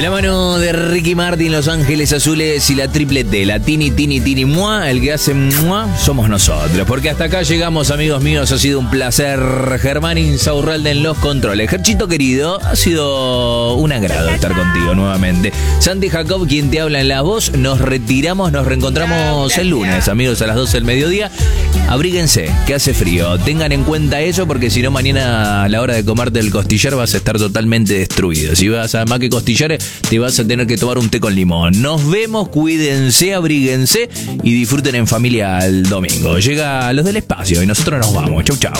la mano de Ricky Martin, Los Ángeles Azules y la triple T, la Tini, Mua, el que hace Mua, somos nosotros. Porque hasta acá llegamos, amigos míos, ha sido un placer. Germán Insaurralde en los controles. Gerchito querido, ha sido un agrado estar contigo nuevamente. Santi Jacob, quien te habla en la voz, nos retiramos, nos reencontramos el lunes, amigos, a las 12 del mediodía. Abríguense, que hace frío. Tengan en cuenta eso porque si no, mañana a la hora de comerte el costillar vas a estar totalmente destruido. Si vas a más que costillares, te vas a tener que tomar un té con limón. Nos vemos, cuídense, abríguense y disfruten en familia el domingo. Llega Los del Espacio y nosotros nos vamos. Chau, chau.